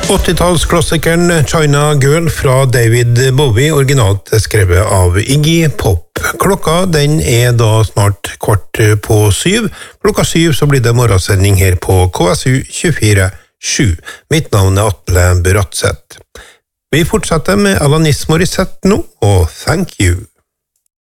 80-tallsklassikeren China Girl fra David Bowie, originalt skrevet av Iggy Pop. Klokka den da snart 6:15. Klokka 7 så blir det morgensending her på KSU 24/7. Mitt navn Atle Bratseth. Vi fortsetter med Alanis Morissette nå, og Thank You.